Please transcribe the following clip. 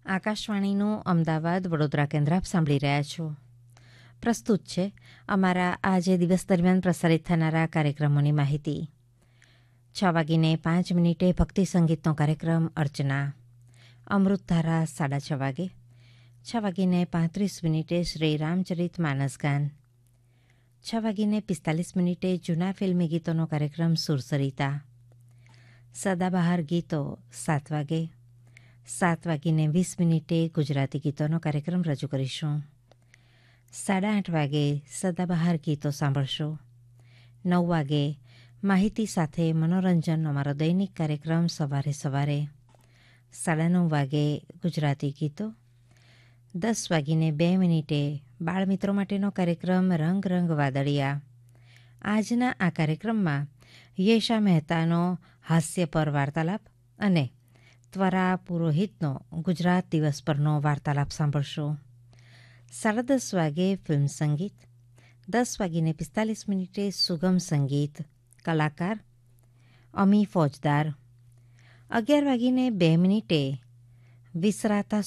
આકાશવાણીનું અમદાવાદ વડોદરા કેન્દ્ર આપ સાંભળી રહ્યા છો. પ્રસ્તુત છે અમારા આજે દિવસ દરમિયાન પ્રસારિત થનારા કાર્યક્રમોની માહિતી. 6:05 ભક્તિ સંગીતનો કાર્યક્રમ અર્ચના, અમૃતધારા 6:30 વાગે, 6:35 શ્રી રામચરિત માનસ ગાન, 6:45 જૂના ફિલ્મી ગીતોનો કાર્યક્રમ સુરસરિતા, સદાબહાર ગીતો 7 વાગે, 7:20 ગુજરાતી ગીતોનો કાર્યક્રમ રજૂ કરીશું. 8:30 વાગે સદાબહાર ગીતો સાંભળશો. 9 વાગે માહિતી સાથે મનોરંજનનો અમારો દૈનિક કાર્યક્રમ સવારે 9:30 વાગે ગુજરાતી ગીતો. 10:02 બાળમિત્રો માટેનો કાર્યક્રમ રંગ રંગ વાદળિયા. આજના આ કાર્યક્રમમાં યેશા મહેતાનો હાસ્ય પર વાર્તાલાપ અને ત્વરા પુરોહિતનો ગુજરાત દિવસ પરનો વાર્તાલાપ સાંભળશો. 10:30 વાગે ફિલ્મ સંગીત. 10:45 સુગમ સંગીત, કલાકાર અમી ફોજદાર. 11:02 વિસરાતા